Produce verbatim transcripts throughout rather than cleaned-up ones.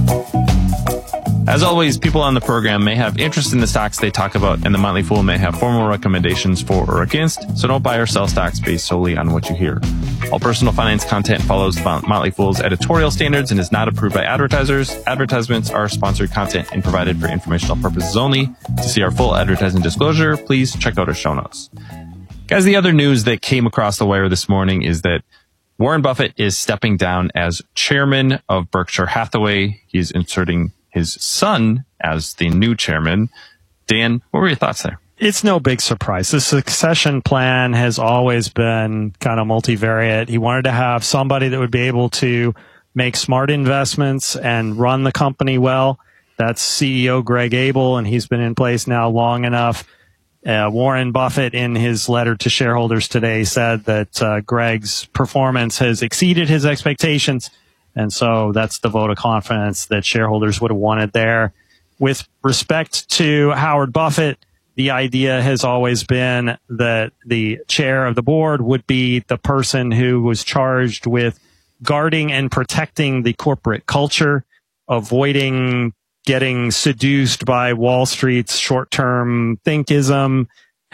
As always, people on the program may have interest in the stocks they talk about, and the Motley Fool may have formal recommendations for or against, so don't buy or sell stocks based solely on what you hear. All personal finance content follows the Motley Fool's editorial standards and is not approved by advertisers. Advertisements are sponsored content and provided for informational purposes only. To see our full advertising disclosure, please check out our show notes. Guys, the other news that came across the wire this morning is that Warren Buffett is stepping down as chairman of Berkshire Hathaway. He's inserting his son as the new chairman. Dan, what were your thoughts there? It's no big surprise. The succession plan has always been kind of multivariate. He wanted to have somebody that would be able to make smart investments and run the company well. That's C E O Greg Abel, and he's been in place now long enough. Uh, Warren Buffett, in his letter to shareholders today, said that uh, Greg's performance has exceeded his expectations. And so that's the vote of confidence that shareholders would have wanted there. With respect to Howard Buffett, the idea has always been that the chair of the board would be the person who was charged with guarding and protecting the corporate culture, avoiding getting seduced by Wall Street's short-term thinkism.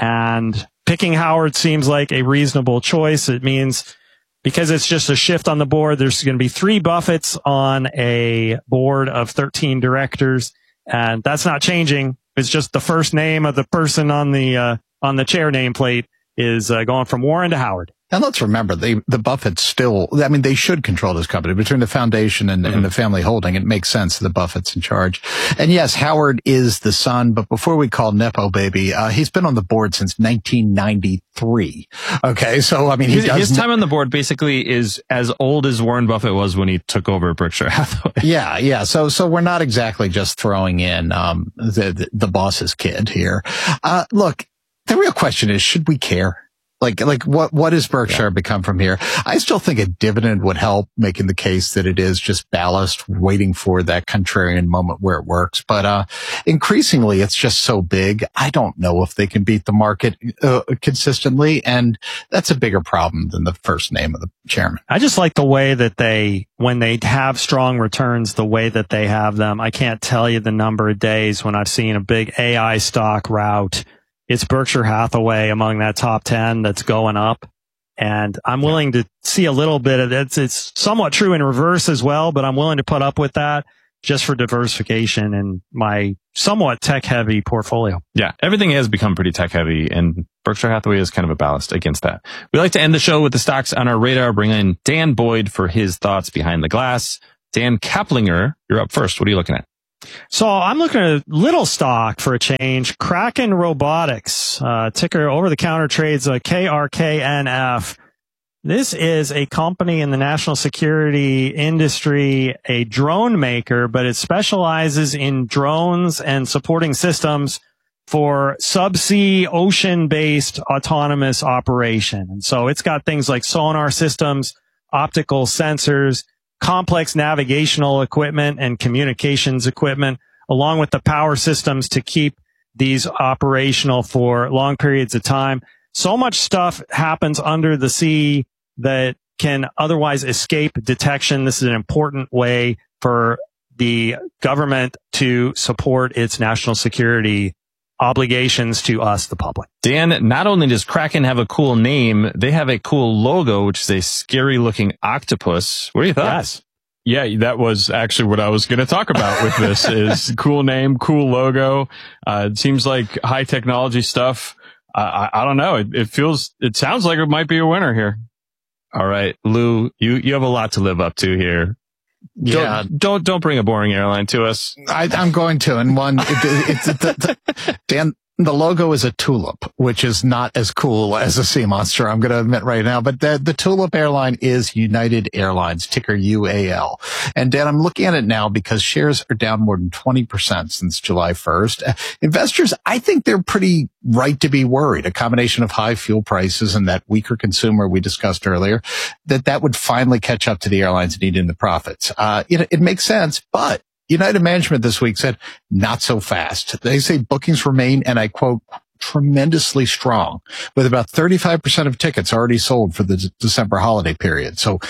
And picking Howard seems like a reasonable choice. It means because it's just a shift on the board, there's going to be three Buffetts on a board of thirteen directors, and that's not changing. It's just the first name of the person on the uh, on the chair nameplate is uh, going from Warren to Howard. And let's remember, they, the Buffetts still, I mean, they should control this company. Between the foundation and, mm-hmm. and the family holding, it makes sense the Buffett's in charge. And yes, Howard is the son, but before we call Nepo baby, uh, he's been on the board since nineteen ninety-three. Okay, so, I mean, he his, does... His time on the board basically is as old as Warren Buffett was when he took over Berkshire Hathaway. Yeah, yeah, so so we're not exactly just throwing in um the, the, the boss's kid here. Uh Look, the real question is, should we care? Like, like what, what has Berkshire yeah. become from here? I still think a dividend would help, making the case that it is just ballast waiting for that contrarian moment where it works. But, uh, increasingly, it's just so big. I don't know if they can beat the market, uh, consistently. And that's a bigger problem than the first name of the chairman. I just like the way that they, when they have strong returns, the way that they have them. I can't tell you the number of days when I've seen a big A I stock rout. It's Berkshire Hathaway among that top ten that's going up. And I'm willing to see a little bit of it. It's somewhat true in reverse as well, but I'm willing to put up with that just for diversification in my somewhat tech-heavy portfolio. Yeah, everything has become pretty tech-heavy, and Berkshire Hathaway is kind of a ballast against that. We like to end the show with the stocks on our radar. Bring in Dan Boyd for his thoughts behind the glass. Dan Kaplinger, you're up first. What are you looking at? So I'm looking at a little stock for a change. Kraken Robotics, uh, ticker over-the-counter trades uh, K R K N F. This is a company in the national security industry, a drone maker, but it specializes in drones and supporting systems for subsea ocean-based autonomous operation. And so it's got things like sonar systems, optical sensors, complex navigational equipment and communications equipment, along with the power systems to keep these operational for long periods of time. So much stuff happens under the sea that can otherwise escape detection. This is an important way for the government to support its national security obligations to us, the public. Dan, not only does Kraken have a cool name, they have a cool logo, which is a scary looking octopus. What are your thoughts? Yes. Yeah, that was actually what I was going to talk about with this is cool name, cool logo. Uh, it seems like high technology stuff. Uh, I, I don't know. It, it feels, it sounds like it might be a winner here. All right, Lou, you, you have a lot to live up to here. Yeah. Don't, don't, don't bring a boring airline to us. I, I'm going to. And one, it, it's, it, the, the, Dan, the logo is a tulip, which is not as cool as a sea monster, I'm going to admit right now. But the, the tulip airline is United Airlines, ticker U A L. And Dan, I'm looking at it now because shares are down more than twenty percent since July first. Uh, investors, I think they're pretty right to be worried. A combination of high fuel prices and that weaker consumer we discussed earlier, that that would finally catch up to the airlines needing the profits. Uh, it, it makes sense, but United management this week said, not so fast. They say bookings remain, and I quote, tremendously strong, with about thirty-five percent of tickets already sold for the D- December holiday period. So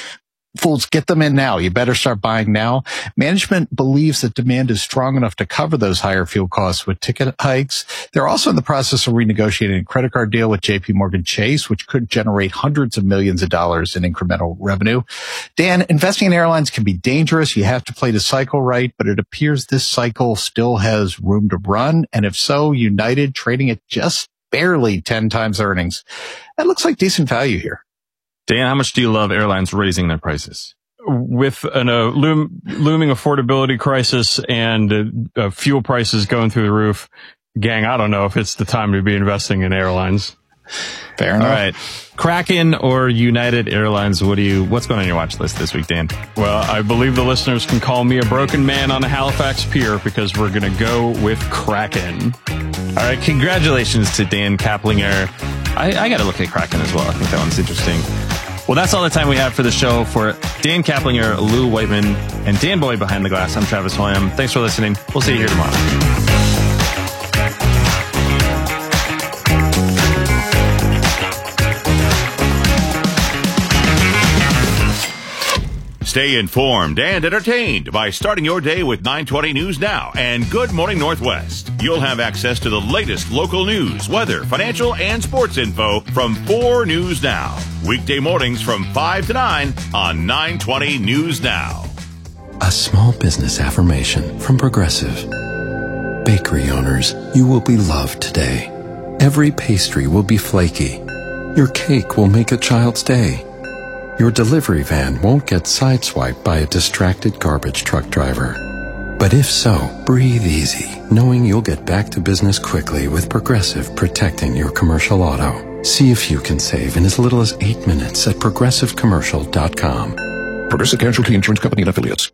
fools, get them in now. You better start buying now. Management believes that demand is strong enough to cover those higher fuel costs with ticket hikes. They're also in the process of renegotiating a credit card deal with J P Morgan Chase, which could generate hundreds of millions of dollars in incremental revenue. Dan, investing in airlines can be dangerous. You have to play the cycle right, but it appears this cycle still has room to run. And if so, United trading at just barely ten times earnings. That looks like decent value here. Dan, how much do you love airlines raising their prices? With an uh, loom, looming affordability crisis and uh, uh, fuel prices going through the roof, gang, I don't know if it's the time to be investing in airlines. Fair enough. All right. Kraken or United Airlines? What do you, what's going on your watch list this week, Dan? Well, I believe the listeners can call me a broken man on a Halifax pier because we're going to go with Kraken. All right. Congratulations to Dan Kaplinger. I, I got to look at Kraken as well. I think that one's interesting. Well, that's all the time we have for the show. For Dan Kaplinger, Lou Whiteman, and Dan Boyd behind the glass, I'm Travis William. Thanks for listening. We'll see you here tomorrow. Stay informed and entertained by starting your day with nine twenty News Now and Good Morning Northwest. You'll have access to the latest local news, weather, financial, and sports info from four News Now. Weekday mornings from five to nine on nine twenty News Now. A small business affirmation from Progressive. Bakery owners, you will be loved today. Every pastry will be flaky. Your cake will make a child's day. Your delivery van won't get sideswiped by a distracted garbage truck driver. But if so, breathe easy, knowing you'll get back to business quickly with Progressive protecting your commercial auto. See if you can save in as little as eight minutes at progressive commercial dot com. Progressive Casualty Insurance Company and Affiliates.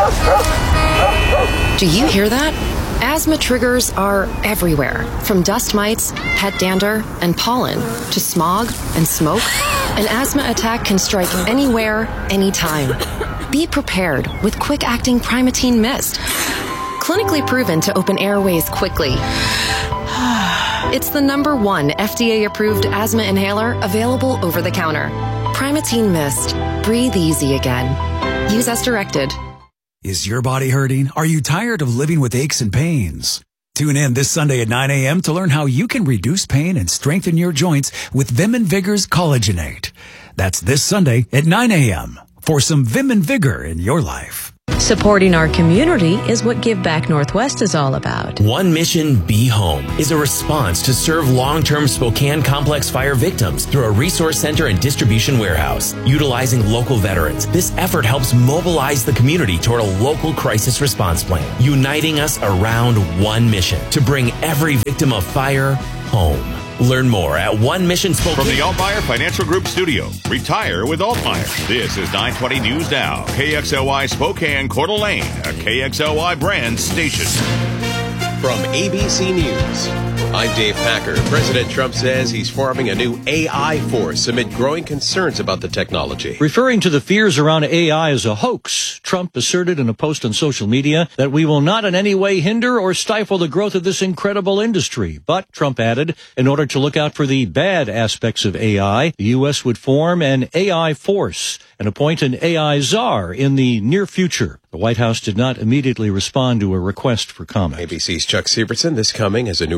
Do you hear that? Asthma triggers are everywhere, from dust mites, pet dander, and pollen, to smog and smoke. An asthma attack can strike anywhere, anytime. Be prepared with quick-acting Primatene Mist. Clinically proven to open airways quickly. It's the number one F D A-approved asthma inhaler available over the counter. Primatene Mist. Breathe easy again. Use as directed. Is your body hurting? Are you tired of living with aches and pains? Tune in this Sunday at nine a.m. to learn how you can reduce pain and strengthen your joints with Vim and Vigor's Collagenate. That's this Sunday at nine a.m. for some Vim and Vigor in your life. Supporting our community is what Give Back Northwest is all about. One Mission Be Home is a response to serve long-term Spokane complex fire victims through a resource center and distribution warehouse. Utilizing local veterans, this effort helps mobilize the community toward a local crisis response plan, uniting us around one mission to bring every victim of fire home. Learn more at One Mission Spokane. From the Altmaier Financial Group studio, retire with Altmaier. This is nine twenty News Now, K X L Y Spokane, Coeur d'Alene, a K X L Y brand station. From A B C News, I'm Dave Packer. President Trump says he's forming a new A I force amid growing concerns about the technology. Referring to the fears around A I as a hoax, Trump asserted in a post on social media that we will not in any way hinder or stifle the growth of this incredible industry. But, Trump added, in order to look out for the bad aspects of A I, the U S would form an A I force and appoint an A I czar in the near future. The White House did not immediately respond to a request for comment. A B C's Chuck Sievertson, this coming as a new